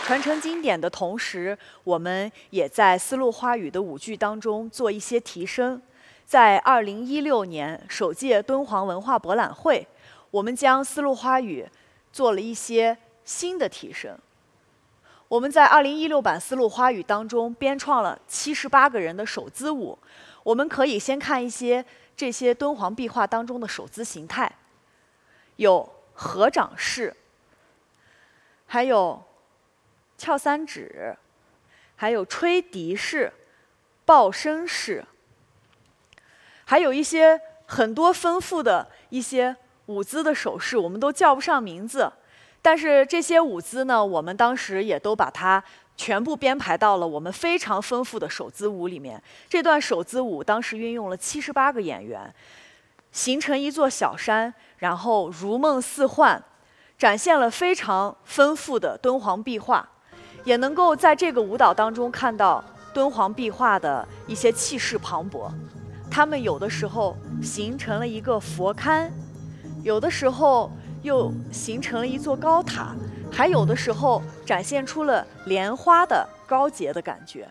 传承经典的同时，我们也在丝路花语的舞剧当中做一些提升。在2016年首届敦煌文化博览会，我们将丝路花语做了一些新的提升。我们在2016版丝路花语当中编创了78个人的手姿舞。我们可以先看一些这些敦煌壁画当中的手姿形态，有合掌式，还有翘三指，还有吹笛式、抱身式，还有一些很多丰富的一些舞姿的手势，我们都叫不上名字。但是这些舞姿呢，我们当时也都把它全部编排到了我们非常丰富的手姿舞里面。这段手姿舞当时运用了78个演员，形成一座小山，然后如梦似幻，展现了非常丰富的敦煌壁画。也能够在这个舞蹈当中看到敦煌壁画的一些气势磅礴，它们有的时候形成了一个佛龛，有的时候又形成了一座高塔，还有的时候展现出了莲花的高洁的感觉。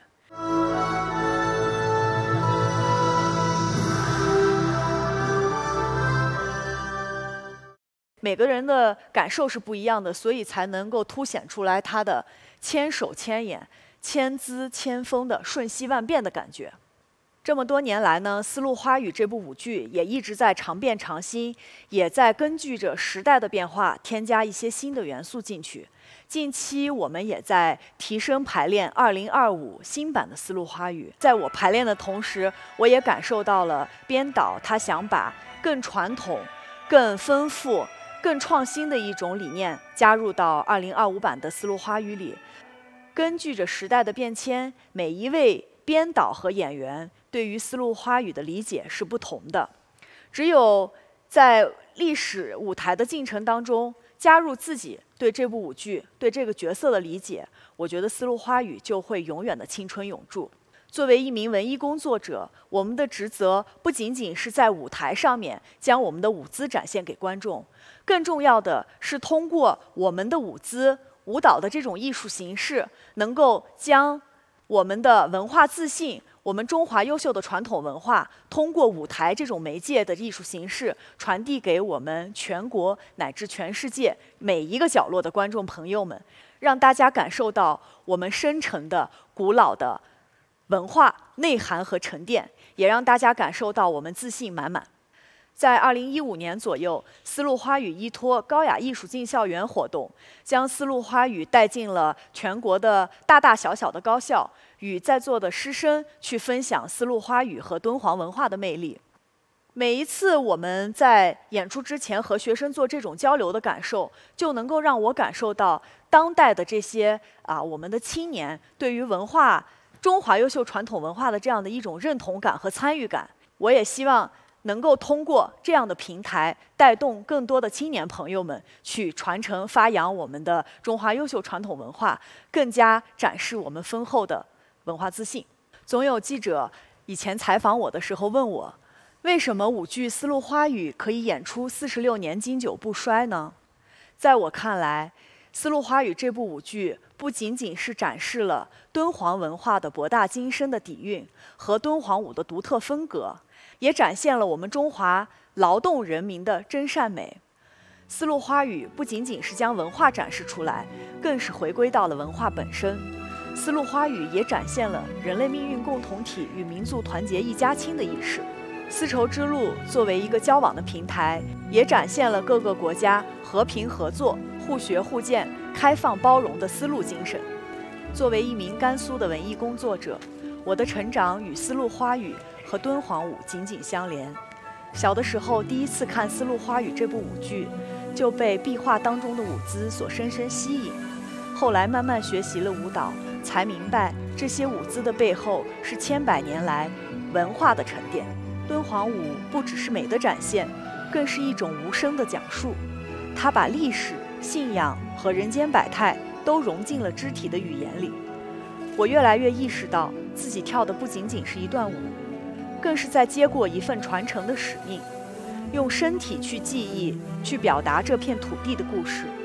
每个人的感受是不一样的，所以才能够凸显出来它的千手千眼、千姿千风的瞬息万变的感觉。这么多年来呢，丝路花语这部舞剧也一直在常变常新，也在根据着时代的变化添加一些新的元素进去。近期我们也在提升排练2025新版的丝路花语。在我排练的同时，我也感受到了编导他想把更传统、更丰富、更创新的一种理念加入到2025版的丝路花语里。根据着时代的变迁，每一位编导和演员对于丝路花语的理解是不同的。只有在历史舞台的进程当中，加入自己对这部舞剧、对这个角色的理解，我觉得丝路花语就会永远的青春永驻。作为一名文艺工作者，我们的职责不仅仅是在舞台上面将我们的舞姿展现给观众，更重要的是通过我们的舞姿、舞蹈的这种艺术形式，能够将我们的文化自信、我们中华优秀的传统文化，通过舞台这种媒介的艺术形式，传递给我们全国乃至全世界每一个角落的观众朋友们，让大家感受到我们深沉的、古老的文化内涵和沉淀，也让大家感受到我们自信满满。在2015年左右，丝路花语依托高雅艺术进校园活动，将丝路花语带进了全国的大大小小的高校，与在座的师生去分享丝路花语和敦煌文化的魅力。每一次我们在演出之前和学生做这种交流的感受，就能够让我感受到当代的这些我们的青年对于文化、中华优秀传统文化的这样的一种认同感和参与感。我也希望能够通过这样的平台，带动更多的青年朋友们去传承发扬我们的中华优秀传统文化，更加展示我们丰厚的文化自信。总有记者以前采访我的时候问我，为什么舞剧《丝路花语》可以演出46年经久不衰呢？在我看来，《丝路花语》这部舞剧不仅仅是展示了敦煌文化的博大精深的底蕴和敦煌舞的独特风格，也展现了我们中华劳动人民的真善美。丝路花语不仅仅是将文化展示出来，更是回归到了文化本身。丝路花语也展现了人类命运共同体与民族团结一家亲的意识。丝绸之路作为一个交往的平台，也展现了各个国家和平合作、互学互鉴、开放包容的丝路精神。作为一名甘肃的文艺工作者，我的成长与丝路花语和敦煌舞紧紧相连。小的时候第一次看《丝路花语》这部舞剧，就被壁画当中的舞姿所深深吸引。后来慢慢学习了舞蹈，才明白这些舞姿的背后是千百年来文化的沉淀。敦煌舞不只是美的展现，更是一种无声的讲述。它把历史、信仰和人间百态都融进了肢体的语言里。我越来越意识到，自己跳的不仅仅是一段舞，更是在接过一份传承的使命，用身体去记忆，去表达这片土地的故事。